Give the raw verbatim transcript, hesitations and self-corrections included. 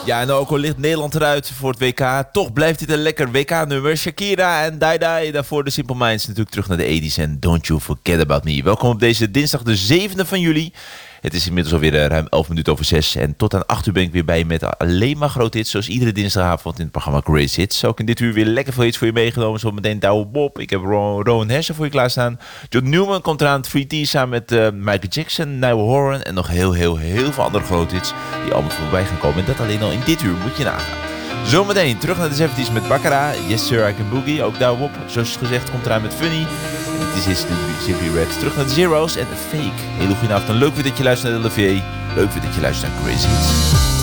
Ja, en ook al ligt Nederland eruit voor het W K, toch blijft dit een lekker W K-nummer. Shakira en Die Die, daarvoor de Simple Minds natuurlijk terug naar de tachtiger en Don't You Forget About Me. Welkom op deze dinsdag de zevende van juli. Het is inmiddels alweer ruim elf minuten over zes. En tot aan acht uur ben ik weer bij je met alleen maar grote hits. Zoals iedere dinsdagavond in het programma Greatest Hits. Ook in dit uur weer lekker veel hits voor je meegenomen. Zoals meteen Douwe Bob. Ik heb Ro- Rowan Hersen voor je klaarstaan. John Newman komt eraan. three T samen met uh, Michael Jackson, Niall Horan. En nog heel, heel, heel veel andere grote hits die allemaal voorbij gaan komen. En dat alleen al in dit uur moet je nagaan. Zometeen terug naar de zeventiger met Baccarat. Yes Sir, I Can Boogie. Ook Douwe Bob, zoals gezegd, komt eraan met Funny. Dit is Simply Red. Terug naar de Zero's en Fake. Hele goede avond en leuk weer dat je luistert naar de L V. Leuk weer dat je luistert naar Crazy Hits.